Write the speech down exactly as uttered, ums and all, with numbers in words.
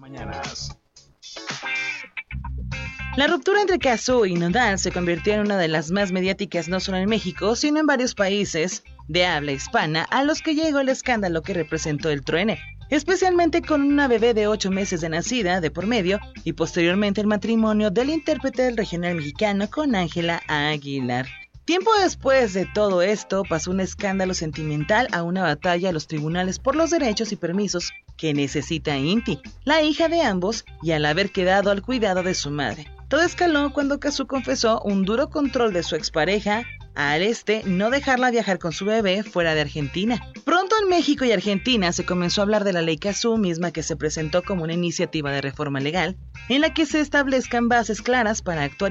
mañanas. La ruptura entre Cazzu y Nodal se convirtió en una de las más mediáticas no solo en México, sino en varios países de habla hispana a los que llegó el escándalo que representó el truene, especialmente con una bebé de ocho meses de nacida de por medio y posteriormente el matrimonio del intérprete del regional mexicano con Ángela Aguilar. Tiempo después de todo esto, pasó un escándalo sentimental a una batalla a los tribunales por los derechos y permisos que necesita Inti, la hija de ambos, y al haber quedado al cuidado de su madre. Todo escaló cuando Cazzu confesó un duro control de su expareja al este no dejarla viajar con su bebé fuera de Argentina. Pronto en México y Argentina se comenzó a hablar de la ley Cazzu misma, que se presentó como una iniciativa de reforma legal en la que se establezcan bases claras para actuar